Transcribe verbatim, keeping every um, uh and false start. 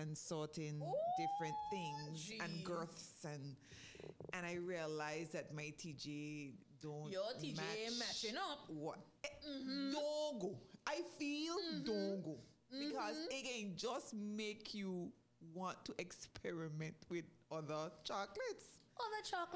and sorting Ooh, different things geez. and girths and and I realized that my T J don't Your T J match matching up. What? Mm-hmm. Don't go. I feel Mm-hmm. don't go. Because mm-hmm. again, just make you want to experiment with other chocolates. Other chocolate.